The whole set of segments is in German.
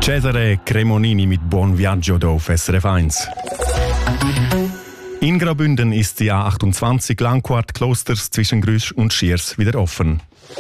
Cesare Cremonini mit Buon Viaggio hier auf SRF 1. In Graubünden ist die A28 Langquart Klosters zwischen Grüsch und Schiers wieder offen.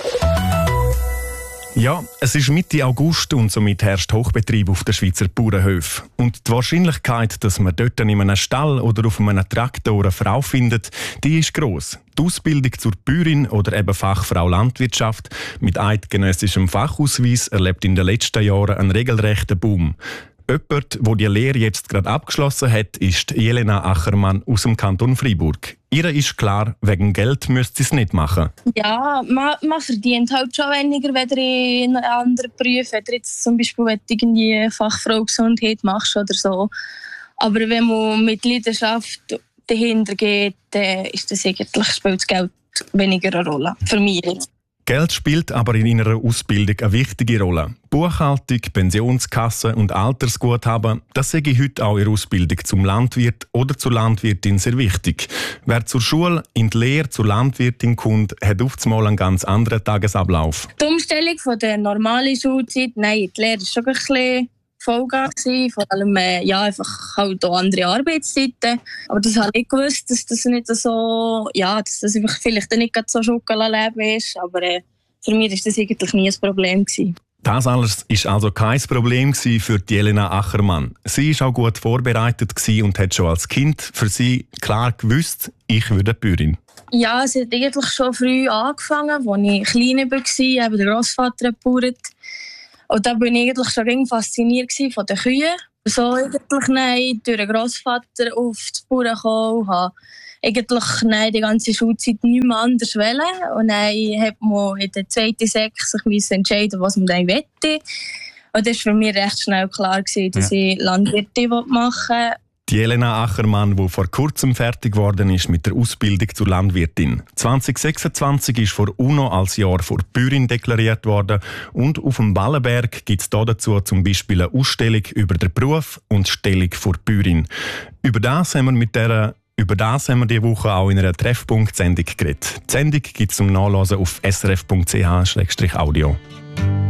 Ja, es ist Mitte August und somit herrscht Hochbetrieb auf den Schweizer Bauernhöfen. Und die Wahrscheinlichkeit, dass man dort in einem Stall oder auf einem Traktor eine Frau findet, die ist gross. Die Ausbildung zur Bäuerin oder eben Fachfrau Landwirtschaft mit eidgenössischem Fachausweis erlebt in den letzten Jahren einen regelrechten Boom. Jemand, der die Lehre jetzt gerade abgeschlossen hat, ist Jelena Achermann aus dem Kanton Freiburg. Ihr ist klar, wegen Geld müsst sie es nicht machen. Ja, man verdient halt schon weniger, wenn in einem anderen Beruf, wenn du jetzt zum Beispiel irgendwie Fachfrau Gesundheit machst oder so. Aber wenn man mit Leidenschaft dahinter geht, dann ist das eigentlich, spielt das Geld weniger eine Rolle. Für mich jetzt. Geld spielt aber in ihrer Ausbildung eine wichtige Rolle. Buchhaltung, Pensionskasse und Altersguthaben, das sehe ich heute auch in der Ausbildung zum Landwirt oder zur Landwirtin sehr wichtig. Wer zur Schule in die Lehre zur Landwirtin kommt, hat oft mal einen ganz anderen Tagesablauf. Die Umstellung von der normalen Schulzeit, nein, die Lehre war schon ein bisschen Vollgas, vor allem einfach halt auch andere Arbeitszeiten. Aber das habe ich gewusst, dass das nicht so, dass das einfach vielleicht nicht so Schokoladleben ist. Aber für mich war das eigentlich nie ein Problem gewesen. Das alles war also kein Problem für Jelena Achermann. Sie war auch gut vorbereitet und hat schon als Kind für sie klar gewusst, ich würde Bäuerin. Ja, es hat eigentlich schon früh angefangen, als ich klein war, eben der Grossvater gebaut. Und da war ich eigentlich schon fasziniert von den Kühen. So eigentlich durch den Grossvater auf die Bauern gekommen, habe eigentlich die ganze Schulzeit nicht mehr anders wollen. Und dann hat man in der zweiten Sek sich entscheiden, was man dann möchte. Und das war für mich recht schnell klar, dass ich Landwirtin machen will. Die Jelena Achermann, die vor kurzem fertig geworden ist mit der Ausbildung zur Landwirtin. 2026 ist vor UNO als Jahr vor Bäuerin deklariert worden und auf dem Ballenberg gibt es dazu zum Beispiel eine Ausstellung über den Beruf und die Stellung vor Bäuerin. Über das haben wir diese Woche auch in einer Treffpunkt-Sendung geredet. Die Sendung gibt es zum Nachlesen auf srf.ch/audio.